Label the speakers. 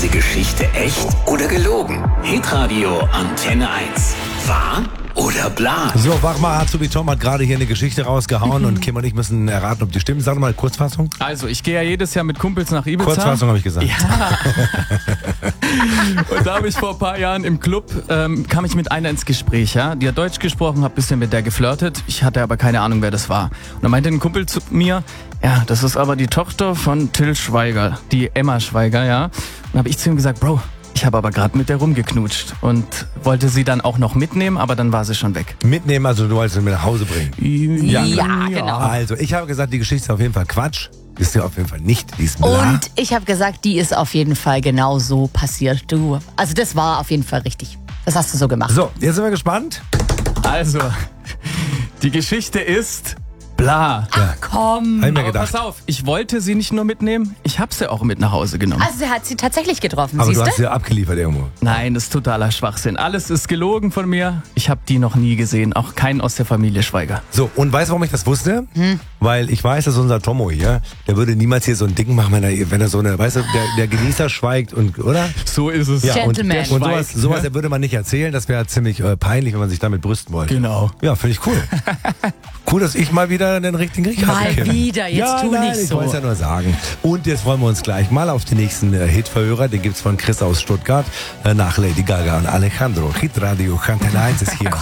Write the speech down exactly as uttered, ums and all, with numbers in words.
Speaker 1: diese Geschichte echt oder gelogen? Hitradio Antenne eins. Wahr oder bla?
Speaker 2: So, Wachmar Azubi Tom hat gerade hier eine Geschichte rausgehauen und Kim und ich müssen erraten, ob die stimmt. Sag mal Kurzfassung.
Speaker 3: Also, ich gehe ja jedes Jahr mit Kumpels nach Ibiza.
Speaker 2: Kurzfassung habe ich gesagt.
Speaker 3: Ja. Und da habe ich vor ein paar Jahren im Club, ähm, kam ich mit einer ins Gespräch, ja. Die hat Deutsch gesprochen, habe ein bisschen mit der geflirtet. Ich hatte aber keine Ahnung, wer das war. Und dann meinte ein Kumpel zu mir, ja, das ist aber die Tochter von Till Schweiger, die Emma Schweiger, ja. Und habe ich zu ihm gesagt, Bro, ich habe aber gerade mit der rumgeknutscht und wollte sie dann auch noch mitnehmen, aber dann war sie schon weg.
Speaker 2: Mitnehmen, also du wolltest sie mit nach Hause bringen.
Speaker 4: Ja, ja, genau.
Speaker 2: Also, ich habe gesagt, die Geschichte ist auf jeden Fall Quatsch. Ist ja auf jeden Fall nicht. Die ist bla.
Speaker 4: Und ich habe gesagt, die ist auf jeden Fall genau so passiert. Du, also das war auf jeden Fall richtig. Das hast du so gemacht.
Speaker 2: So, jetzt sind wir gespannt.
Speaker 3: Also, die Geschichte ist bla.
Speaker 4: Ach komm.
Speaker 2: Hab ich mir
Speaker 3: Aber
Speaker 2: gedacht.
Speaker 3: pass auf, ich wollte sie nicht nur mitnehmen, ich habe sie auch mit nach Hause genommen.
Speaker 4: Also sie hat sie tatsächlich getroffen,
Speaker 2: Aber
Speaker 4: siehst
Speaker 2: du
Speaker 4: du?
Speaker 2: hast sie abgeliefert irgendwo.
Speaker 3: Nein, das ist totaler Schwachsinn. Alles ist gelogen von mir. Ich habe die noch nie gesehen, auch keinen aus der Familie Schweiger.
Speaker 2: So, und weißt du, warum ich das wusste?
Speaker 4: Hm.
Speaker 2: Weil ich weiß, dass unser Tomo hier, der würde niemals hier so ein Ding machen, wenn er, wenn er so eine, weißt du, der, der Genießer schweigt und, oder?
Speaker 3: So ist es.
Speaker 2: Ja, und,
Speaker 4: Gentleman.
Speaker 2: und sowas, sowas der würde man nicht erzählen, das wäre ziemlich äh, peinlich, wenn man sich damit brüsten wollte.
Speaker 3: Genau.
Speaker 2: Ja, finde ich cool. Cool, dass ich mal wieder den richtigen Riech
Speaker 4: Mal
Speaker 2: hatte, Kim.
Speaker 4: wieder, jetzt
Speaker 2: ja,
Speaker 4: tu
Speaker 2: nein,
Speaker 4: nicht
Speaker 2: ich
Speaker 4: so.
Speaker 2: wollte ja nur sagen. Und jetzt freuen wir uns gleich mal auf den nächsten äh, Hitverhörer. Den gibt's von Chris aus Stuttgart äh, nach Lady Gaga und Alejandro. Hitradio Antenne eins ist hier.